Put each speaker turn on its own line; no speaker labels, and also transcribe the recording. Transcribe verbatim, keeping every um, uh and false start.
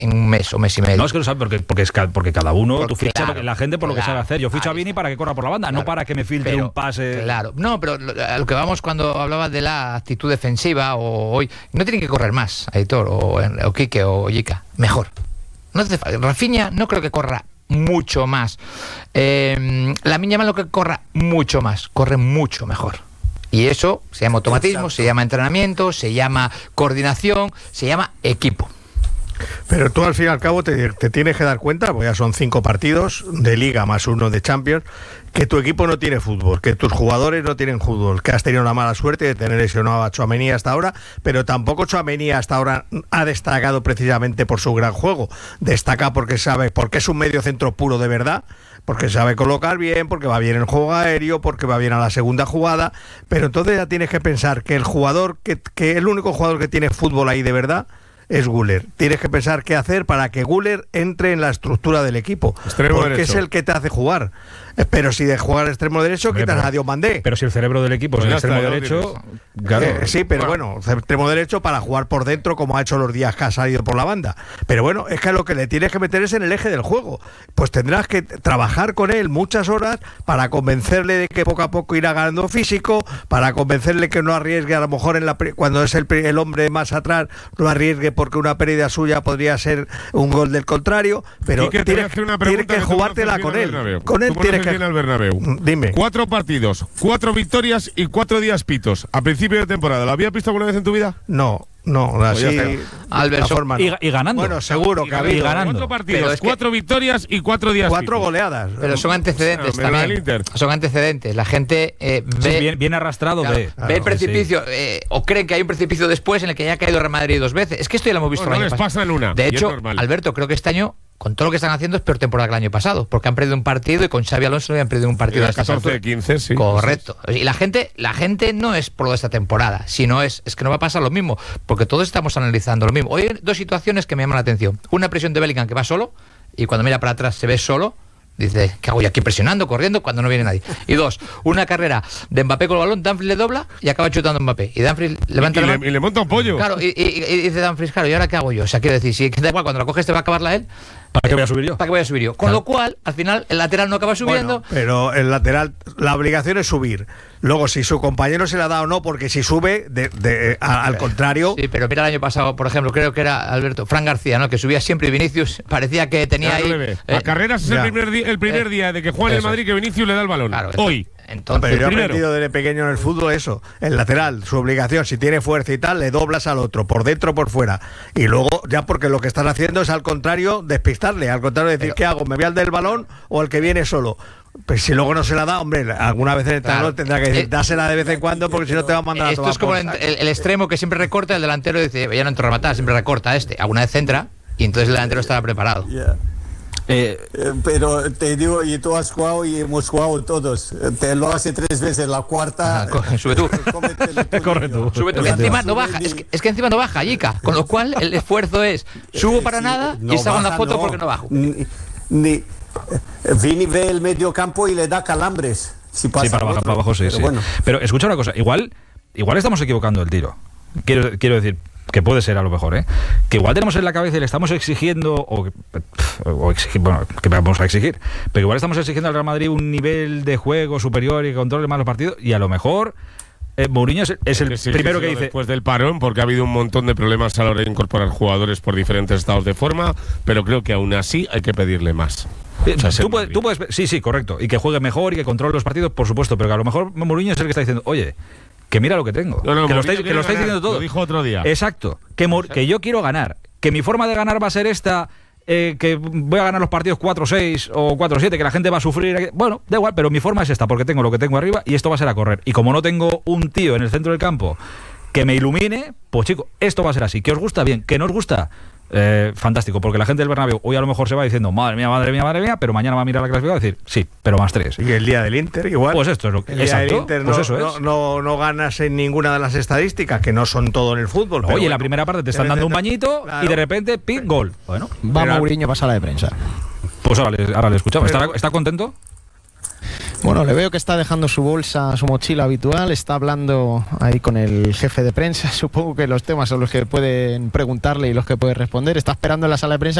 en un mes o mes y medio.
No, es que lo sabe porque, porque, es, porque cada uno,
porque,
tú fichas
claro,
la gente por lo
claro,
que sabe hacer. Yo ficho
claro,
a Vini para que corra por la banda,
claro,
no para que me filtre
pero,
un pase.
Claro, no, pero a lo que vamos cuando hablabas de la actitud defensiva o hoy, no tienen que correr más, Aitor, o, o Quique o Yica, mejor. No hace falta. Rafinha no creo que corra mucho más. Eh, Lamine Yamal no creo que corra mucho más, corre mucho mejor. Y eso se llama automatismo, exacto, se llama entrenamiento, se llama coordinación, se llama equipo.
Pero tú al fin y al cabo te, te tienes que dar cuenta, porque ya son cinco partidos de Liga más uno de Champions, que tu equipo no tiene fútbol, que tus jugadores no tienen fútbol, que has tenido una mala suerte de tener lesionado a Tchouaméni hasta ahora, pero tampoco Tchouaméni hasta ahora ha destacado precisamente por su gran juego. Destaca porque sabe, porque es un medio centro puro de verdad, porque sabe colocar bien, porque va bien el juego aéreo, porque va bien a la segunda jugada, pero entonces ya tienes que pensar que el jugador, que, que el único jugador que tiene fútbol ahí de verdad es Güler. Tienes que pensar qué hacer para que Güler entre en la estructura del equipo,
extremo
porque
derecho.
Es el que te hace jugar. Pero si de jugar extremo derecho, hombre, quitas
pero,
a Diomandé.
Pero si el cerebro del equipo pues es el extremo derecho, claro.
Eh, sí, pero bueno, bueno, extremo derecho para jugar por dentro, como ha hecho los días que ha salido por la banda. Pero bueno, es que lo que le tienes que meter es en el eje del juego. Pues tendrás que trabajar con él muchas horas para convencerle de que poco a poco irá ganando físico, para convencerle que no arriesgue, a lo mejor en la cuando es el, el hombre más atrás, no arriesgue porque una pérdida suya podría ser un gol del contrario. Pero
que
tienes tiene que jugártela con él. Con él tienes que.
Al Bernabéu.
Dime.
Cuatro partidos, cuatro victorias y cuatro días pitos. A principio de temporada, ¿lo habías visto alguna vez en tu vida?
No. No, así
Alberto,
forma, no.
y, y ganando.
Bueno, seguro que ha habido
ganando.
Cuatro partidos,
es que,
cuatro victorias y cuatro días.
Cuatro
pitos.
goleadas.
Pero son antecedentes
no,
también. Son antecedentes. La gente eh, ve.
Sí, bien, bien arrastrado
claro,
de.
Ve
Claro,
el precipicio
sí.
eh, o creen que hay un precipicio después en el que ya ha caído Real Madrid dos veces. Es que esto ya lo hemos visto
no,
el
no
año
les pasa en una.
De hecho, Alberto, creo que este año, con todo lo que están haciendo, es peor temporada que el año pasado, porque han perdido un partido y con Xabi Alonso no habían perdido un partido.
De catorce, quince, sí.
Correcto. Y la gente, la gente no es por lo de esta temporada, sino es, es que no va a pasar lo mismo, porque todos estamos analizando lo mismo. Hoy hay dos situaciones que me llaman la atención. Una presión de Bellingham que va solo, y cuando mira para atrás se ve solo. Dice, ¿qué hago yo aquí presionando, corriendo, cuando no viene nadie? Y dos, una carrera de Mbappé con el balón, Dumfries le dobla y acaba chutando a Mbappé. Y Dumfries levanta
y,
la
le,
mano.
y le monta un pollo.
Claro, y, y, y dice Dumfries, claro, ¿y ahora qué hago yo? O sea, quiero decir, si da igual, cuando la coges te va a acabarla él.
¿Para qué voy a subir yo?
¿Para qué voy a subir yo? Con claro. lo cual, al final, el lateral no acaba subiendo.
Bueno, pero el lateral, la obligación es subir. Luego, si su compañero se la da o no, porque si sube, de, de, a, al contrario.
Sí, pero mira el año pasado, por ejemplo, creo que era Alberto, Fran García, ¿no? Que subía siempre y Vinicius parecía que tenía
claro,
ahí.
Eh, a carreras es
ya.
el primer, día, el primer eh, día de que juega en el Madrid que Vinicius le da el balón. Claro, Hoy.
Entonces, pero yo he aprendido desde pequeño en el fútbol eso. El lateral, su obligación, si tiene fuerza y tal, le doblas al otro, por dentro o por fuera. Y luego, ya porque lo que están haciendo es al contrario, despistarle. Al contrario, decir, pero, ¿qué hago? ¿Me voy al del balón o al que viene solo? Pues si luego no se la da, hombre, alguna vez en el claro. tendrá que decir, eh, dásela de vez en cuando porque si no te va a mandar a
esto
tomar.
Esto es como el, el, el extremo que siempre recorta, el delantero dice, ya no entro a rematar, siempre recorta este. Alguna vez centra y entonces el delantero estará preparado.
Yeah. Eh, eh, pero te digo, y tú has jugado y hemos jugado todos. Te lo hace tres veces, la cuarta.
Ajá, sube tú.
Corre tú.
Sube tú. Que encima no baja. Es que, es que encima no baja, Yica. Con lo cual el esfuerzo es subo para sí, nada no y salgo en la foto no. porque no bajo.
Ni, ni, Vini ve el medio campo y le da calambres. Si pasa
sí, para bajar para abajo, sí,
pero
sí.
Bueno.
Pero escucha una cosa, igual, igual estamos equivocando el tiro. Quiero, quiero decir. Que puede ser a lo mejor, ¿eh? Que igual tenemos en la cabeza y le estamos exigiendo, o, o exigir, bueno, que vamos a exigir, pero igual estamos exigiendo al Real Madrid un nivel de juego superior y que controle más los partidos, y a lo mejor eh, Mourinho es, es el sí, primero que dice.
Después del parón, porque ha habido un montón de problemas a la hora de incorporar jugadores por diferentes estados de forma, pero creo que aún así hay que pedirle más.
O sea, tú, puedes, tú puedes, sí, sí, correcto, y que juegue mejor y que controle los partidos, por supuesto, pero que a lo mejor Mourinho es el que está diciendo, oye, que mira lo que tengo.
No, no,
que, lo estáis, que lo estáis diciendo todo.
Lo dijo otro día.
Exacto. Que, que yo quiero ganar. Que mi forma de ganar va a ser esta. Eh, que voy a ganar los partidos cuatro seis o cuatro siete, que la gente va a sufrir. Bueno, da igual, pero mi forma es esta, porque tengo lo que tengo arriba y esto va a ser a correr. Y como no tengo un tío en el centro del campo que me ilumine, pues chico, esto va a ser así. ¿Que os gusta? Bien. ¿Que no os gusta? Eh, fantástico, porque la gente del Bernabéu hoy a lo mejor se va diciendo madre mía, madre mía, madre mía, pero mañana va a mirar la clasificación y decir sí, pero más tres.
Y el día del Inter igual.
Pues esto es lo que
el día
exacto,
del Inter
pues
no,
eso
no,
es.
no, no ganas en ninguna de las estadísticas, que no son todo en el fútbol.
Oye,
bueno,
en la primera parte te están dando un bañito claro. y de repente pin gol. Bueno,
va Mourinho, pasa la de prensa.
Pues ahora le, ahora le escuchamos. ¿Está, ¿Está contento?
Bueno, le veo que está dejando su bolsa, su mochila habitual, está hablando ahí con el jefe de prensa, supongo que los temas son los que pueden preguntarle y los que puede responder, está esperando en la sala de prensa